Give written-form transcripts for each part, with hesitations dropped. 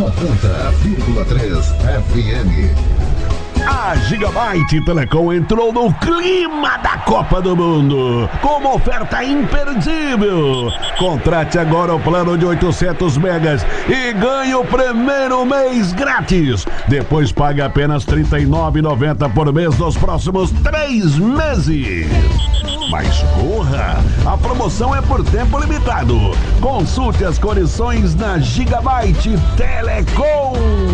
90,3 FM. A Gigabyte Telecom entrou no clima da Copa do Mundo com uma oferta imperdível. Contrate agora o plano de 800 megas e ganhe o primeiro mês grátis. Depois pague apenas R$ 39,90 por mês nos próximos 3 meses. Mas corra, a promoção é por tempo limitado. Consulte as condições na Gigabyte Telecom.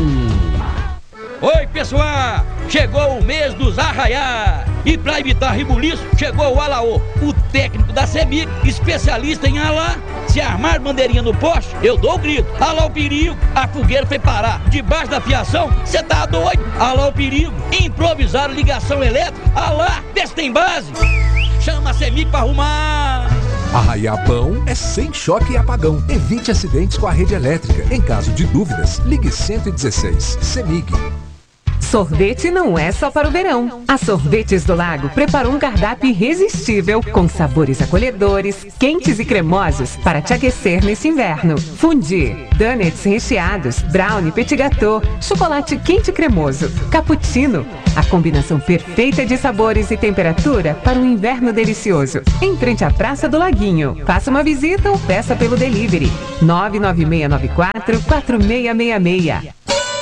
Oi, pessoal! Chegou o mês dos arraiá! E para evitar rebuliço, chegou o Alaô, o técnico da CEMIG, especialista em alá. Se armar bandeirinha no poste, eu dou o grito. Alá o perigo, a fogueira foi parar. Debaixo da fiação, cê tá doido? Alá o perigo, improvisar ligação elétrica. Alá, vê se tem base. Chama a CEMIG pra arrumar. Arraiabão é sem choque e apagão. Evite acidentes com a rede elétrica. Em caso de dúvidas, ligue 116. CEMIG. Sorvete não é só para o verão. A Sorvetes do Lago preparou um cardápio irresistível com sabores acolhedores, quentes e cremosos para te aquecer nesse inverno. Fondue, donuts recheados, brownie, petit gâteau, chocolate quente e cremoso, cappuccino. A combinação perfeita de sabores e temperatura para um inverno delicioso. Em frente à Praça do Laguinho. Faça uma visita ou peça pelo delivery. 99694-4666.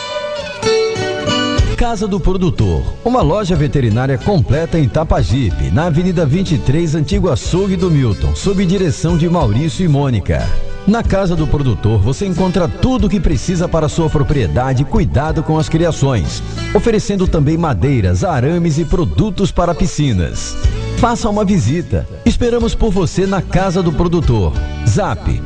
Casa do Produtor, uma loja veterinária completa em Tapajipe, na Avenida 23, Antigo Açougue do Milton, sob direção de Maurício e Mônica. Na Casa do Produtor você encontra tudo o que precisa para sua propriedade e cuidado com as criações, oferecendo também madeiras, arames e produtos para piscinas. Faça uma visita. Esperamos por você na Casa do Produtor. Zap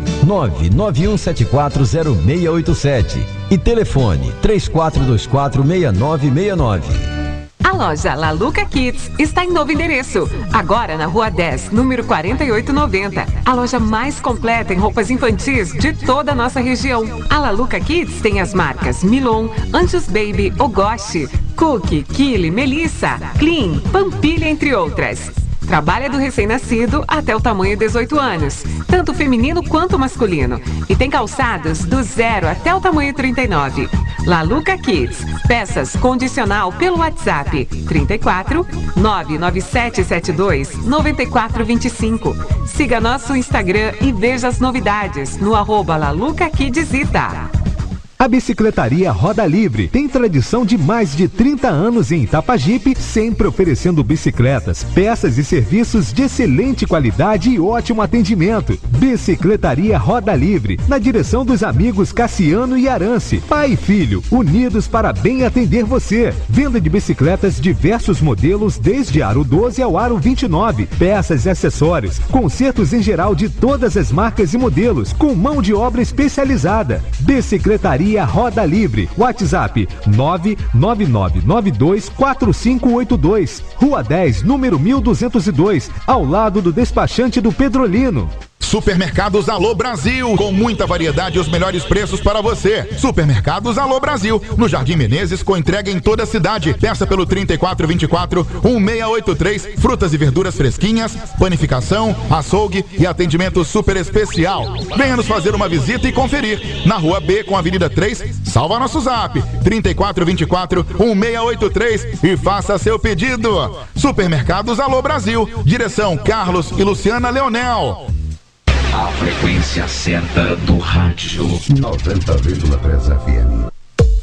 991740687 e telefone 34246969. A loja Laluca Kids está em novo endereço, agora na Rua 10, número 4890. A loja mais completa em roupas infantis de toda a nossa região. A Laluca Kids tem as marcas Milon, Anjos Baby, Ogoshi, Cookie, Kili, Melissa, Clean, Pampilha, entre outras. Trabalha do recém-nascido até o tamanho 18 anos, tanto feminino quanto masculino. E tem calçados do 0 até o tamanho 39. Laluca Kids. Peças condicional pelo WhatsApp 34 99772 9425. Siga nosso Instagram e veja as novidades no @LalucaKidzita. A Bicicletaria Roda Livre tem tradição de mais de 30 anos em Itapajipe, sempre oferecendo bicicletas, peças e serviços de excelente qualidade e ótimo atendimento. Bicicletaria Roda Livre, na direção dos amigos Cassiano e Arance, pai e filho, unidos para bem atender você. Venda de bicicletas diversos modelos, desde aro 12 ao aro 29, peças e acessórios, consertos em geral de todas as marcas e modelos, com mão de obra especializada. Bicicletaria Roda Livre, WhatsApp 999924582, Rua 10, número 1202, ao lado do despachante do Pedrolino. Supermercados Alô Brasil, com muita variedade e os melhores preços para você. Supermercados Alô Brasil, no Jardim Menezes, com entrega em toda a cidade. Peça pelo 3424-1683, frutas e verduras fresquinhas, panificação, açougue e atendimento super especial. Venha nos fazer uma visita e conferir. Na Rua B, com a Avenida 3, salva nosso zap, 3424-1683 e faça seu pedido. Supermercados Alô Brasil, direção Carlos e Luciana Leonel. A frequência certa do rádio 90,3 FM.